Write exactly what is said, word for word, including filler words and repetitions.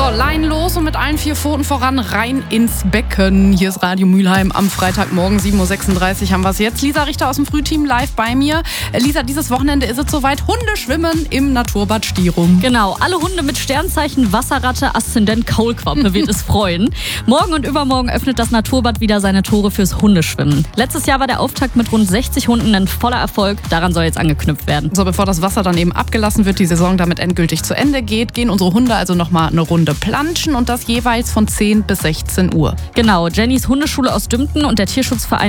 Leinen los und mit allen vier Pfoten voran rein ins Becken. Hier ist Radio Mülheim am Freitagmorgen, sieben Uhr sechsunddreißig haben wir es jetzt. Lisa Richter aus dem Frühteam live bei mir. Lisa, dieses Wochenende ist es soweit. Hunde schwimmen im Naturbad Stirum. Genau, alle Hunde mit Sternzeichen Wasserratte, Aszendent Kaulquappe wird es freuen. Morgen und übermorgen öffnet das Naturbad wieder seine Tore fürs Hundeschwimmen. Letztes Jahr war der Auftakt mit rund sechzig Hunden ein voller Erfolg. Daran soll jetzt angeknüpft werden. So, bevor das Wasser dann eben abgelassen wird, die Saison damit endgültig zu Ende geht, gehen unsere Hunde also nochmal eine Runde planschen und das jeweils von zehn bis sechzehn Uhr. Genau, Jennys Hundeschule aus Dümpten und der Tierschutzverein